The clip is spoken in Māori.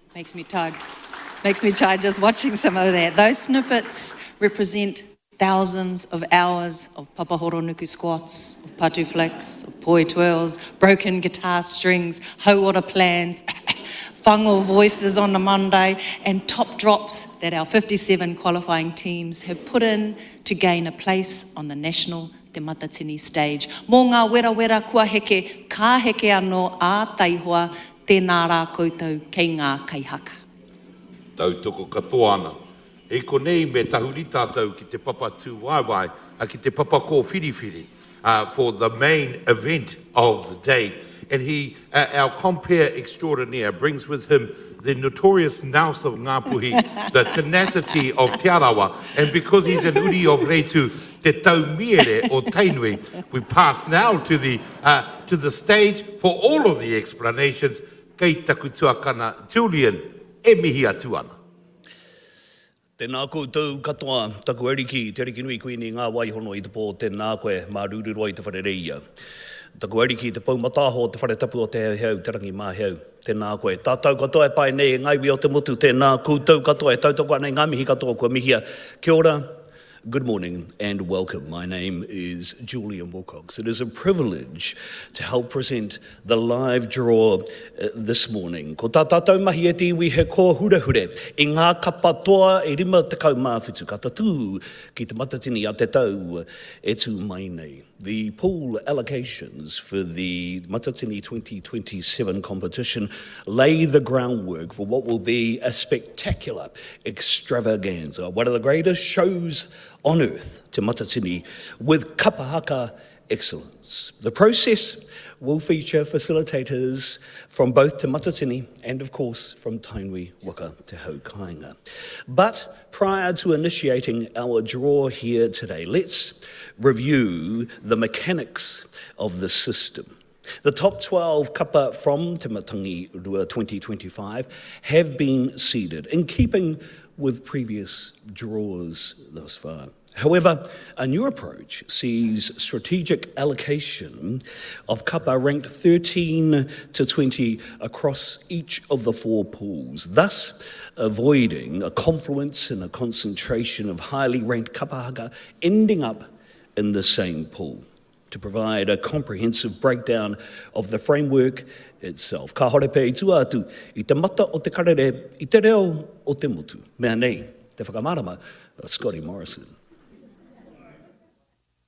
Makes me tired. Makes me tired just watching some of that. Those snippets represent thousands of hours of papahoro nuku squats, of patu flicks, of poi twirls, broken guitar strings, hauora plans, whango voices on the Monday, and top drops that our 57 qualifying teams have put in to gain a place on the national Te Matatini stage. Mō ngā wera wera kua heke, ka heke anō a Taihua, tēnā rā koutou kei ngā kaihaka. Tautoko katoa ana. E konei me tahuri tātou ki te papa tū waiwai, ki te papa ko whiriwhiri, for the main event of the day. And he, our compere extraordinaire, brings with him the notorious nous of Ngāpuhi, the tenacity of Te Arawa, and because he's an uri of Reitu, Te Taumiere o Tainui, we pass now to the stage for all of the explanations. Kei taku tuakana, Julian, e mihi atu ana. Tēnā koutou katoa, taku ariki, te ariki nui kuini ngā waihono i te pō tēnā koe mā rūruro i te wharereia. Taku ariki te paumataho te wharetapu o te heu, te rangi mā heu. Tēnā koe, tātou katoa e pai nei, ngaiwi o te motu, tēnā koutou katoa e tautoko anei ngā mihi katoa kua mihia. Kia ora. Good morning and welcome. My name is Julian Wilcox. It is a privilege to help present the live draw this morning. Ko tā tātou mahi e te iwi he ko hurehure i ngā kapatoa e rima te kau māwhitu katatū ki te matatini a te tau e tū mai nei. The pool allocations for the Matatini 2027 competition lay the groundwork for what will be a spectacular extravaganza, one of the greatest shows on earth, Te Matatini, with kapahaka excellence. The process will feature facilitators from both Te Matatini and, of course, from Tainui Waka Te Haukainga. But prior to initiating our draw here today, let's review the mechanics of the system. The top 12 kapa from Te Matangi Rua 2025 have been seeded in keeping with previous draws thus far. However, a new approach sees strategic allocation of kapa ranked 13 to 20 across each of the four pools, thus avoiding a confluence and a concentration of highly ranked kapahaka ending up in the same pool. To provide a comprehensive breakdown of the framework itself. Ka hore pe i tua atu, i te mata o te karere, i te reo o te motu. Mea nei, te whakamārama, Scotty Morrison.